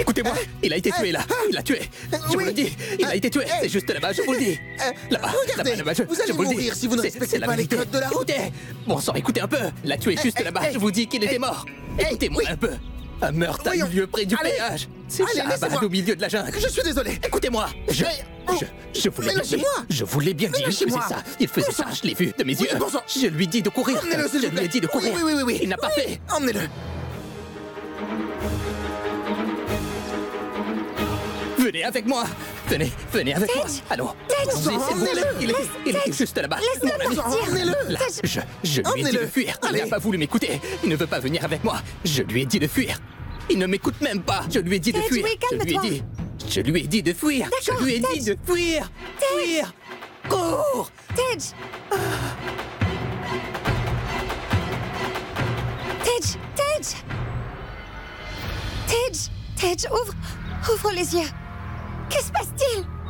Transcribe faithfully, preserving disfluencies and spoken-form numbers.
Écoutez-moi, il a été tué là. Il l'a tué. Je vous Oui. le dis. Il a été tué. Eh. C'est juste là-bas, je vous le dis. Eh, Là-bas, regardez, là-bas, là-bas, je, vous allez je vous le dis. mourir si vous ne C'est- respectez c'est la pas les vérité. codes de la route. Écoutez, bon sang, écoutez un peu. Il l'a tué juste Eh, là-bas. eh, Je vous dis qu'il était eh, mort. eh, Écoutez-moi oui. un peu. Un meurtre a eu Voyons. lieu près du Allez. péage. C'est Allez, Shahabad laissez-moi. au milieu de la jungle. Je suis désolé. Écoutez-moi, je, Mais- je, je vous l'ai Mais bien dit. lâchez-moi. Je vous l'ai bien dit. Mais Il faisait lâchez-moi. ça. Il faisait Bon ça. sang. Je l'ai vu de mes Oui, yeux. bon sang. Je lui ai dit de courir. Emmenez-le, s'il Je vous lui ai plaît. dit de courir. Oui, oui, oui, oui. Il n'a pas Oui. fait. Emmenez-le. Venez avec moi. Venez, venez avec moi. Allô. Allons-y, s'il vous plaît. emmenez-le. Il est, il est juste là-bas. Laisse-le Mon ami. partir. Emmenez-le. Là, je, je lui ai dit Emmenez-le. de fuir. Il n'a Allez. pas voulu m'écouter. Il ne veut pas venir avec moi. Je lui ai dit de fuir. Il ne m'écoute même pas. Je lui ai dit de Ted, fuir. oui, je lui ai calme-toi. dit. Je lui ai dit de fuir. Je D'accord, lui ai dit Ted. de fuir. Fuir. Cours. Tej Tej Tej Tej Tej, ouvre Ouvre les yeux. Que se passe-t-il?